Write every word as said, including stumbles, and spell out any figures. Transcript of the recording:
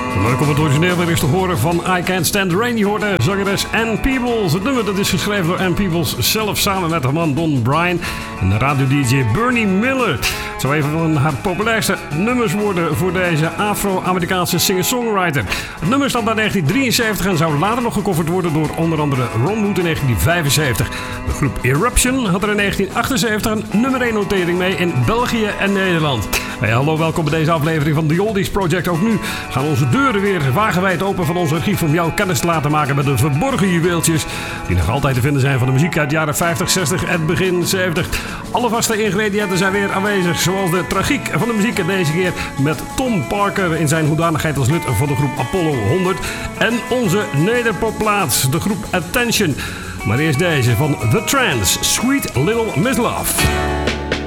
Leuk om het origineel weer eens te horen van I Can't Stand the Rain. Je hoorde zangeres Ann Peebles. Het nummer dat is geschreven door Ann Peebles zelf samen met haar man Don Bryan en de radio-D J Bernie Miller. Het zou een van haar populairste nummers worden voor deze Afro-Amerikaanse singer-songwriter. Het nummer stamt uit negentien drieënzeventig en zou later nog gecoverd worden door onder andere Ron Wood in negentien vijfenzeventig. De groep Eruption had er in negentien achtenzeventig een nummer één notering mee in België en Nederland. Hey, hallo, welkom bij deze aflevering van The Oldies Project. Ook nu gaan onze deuren weer wagenwijd open van ons archief om jou kennis te laten maken met de verborgen juweeltjes die nog altijd te vinden zijn van de muziek uit de jaren vijftig, zestig en begin zeventig. Alle vaste ingrediënten zijn weer aanwezig, zoals de tragiek van de muziek en deze keer met Tom Parker in zijn hoedanigheid als lid van de groep Apollo honderd en onze nederpopplaats, de groep Attention. Maar eerst deze van The Trance, Sweet Little Miss Love.